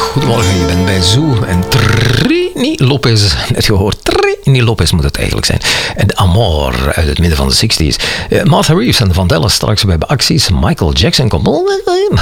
Goedemorgen, je bent bij Zoo en Trini Lopez. Net gehoord, Trini Lopez moet het eigenlijk zijn. En Amor uit het midden van de 60s. Martha Reeves en de Vandellas straks bij acties. Michael Jackson komt